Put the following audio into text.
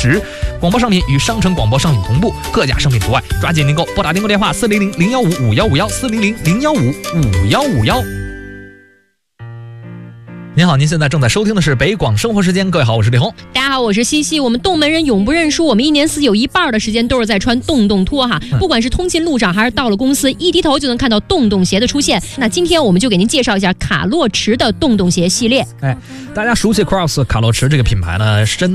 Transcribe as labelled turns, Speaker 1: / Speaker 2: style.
Speaker 1: 10，广播商品与商城广播商品同步，各家商品除外，抓紧订购，拨打订购电话400-015-5151，400-015-5151。您好，您现在正在收听的是北广生活时间。各位好，我是李红。
Speaker 2: 大家好，我是西西。我们洞门人永不认输，我们1年4季有一半的时间都是在穿洞洞拖哈。不管是通勤路上还是到了公司，一低头就能看到洞洞鞋的出现。那今天我们就给您介绍一下卡洛驰的洞洞鞋系列。
Speaker 1: 大家熟悉 Crocs 卡洛驰这个品牌呢，